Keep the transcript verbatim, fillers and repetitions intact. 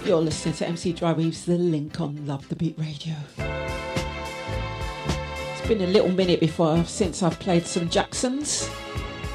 You're listening to M C Dryweave's The Link on Love the Beat Radio. It's been a little minute before since I've played some Jacksons.